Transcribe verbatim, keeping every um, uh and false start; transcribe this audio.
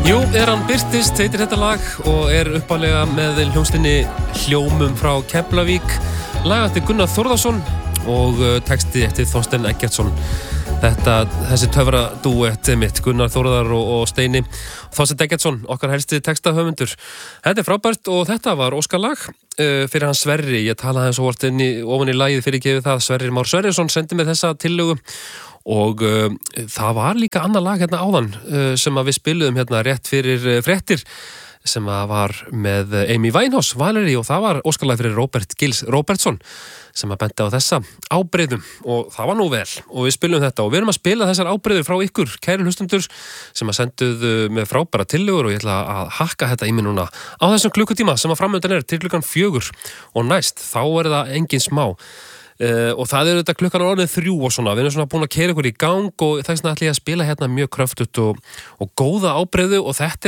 Jú, er hann birtist, heitir þetta lag og er uppalega með hljómsdinni Hljómum frá Keflavík, lag eftir Gunnar Þórðarsson og texti eftir Þorsteinn Eggertsson. Þetta, þessi töfra dúett mitt, Gunnar Þórðar og, og Steini Þorsteinn Eggertsson, okkar helsti textahöfundur. Þetta er frábært og þetta var óskalag uh, fyrir hann Sverri. Ég talaði hans óvart inn í ofan í lagið fyrir gefið það. Sverrir Már Sverrisson sendi mér þessa tillögu og uh, það var líka annað lag hérna áðan uh, sem að við spiluðum hérna rétt fyrir uh, fréttir sem að var með Amy Winehouse, Valerie, og það var óskalag fyrir Robert Gils Robertson sem að benda á þessa ábreiðum og það var nú vel og við spilum þetta og við erum að spila þessar ábreiður frá ykkur, kæri hlustundur sem að senduð með frábæra tillögur og ég ætla að hakka þetta í mig núna á þessum klukkutíma sem að framöndan er til klukkan fjögur og næst, þá er það engin smá Uh, og það er þetta klukkan orðið þrjú og svona, við erum svona búin að keyra ykkur í gang og þess vegna ætla ég að spila hérna mjög kröftugt og, og góða ábreiðu og þetta